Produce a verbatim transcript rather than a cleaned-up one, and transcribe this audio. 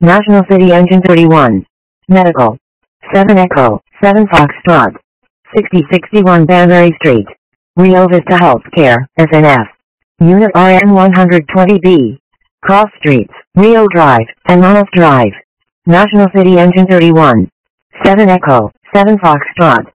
National City Engine thirty-one. Medical. seven Echo, seven Foxtrot. sixty sixty-one Banbury Street. Rio Vista Healthcare, S N F. Unit R N one twenty B. Cross Streets, Rio Drive, and Monmouth Drive. National City Engine thirty-one. seven Echo, seven Foxtrot.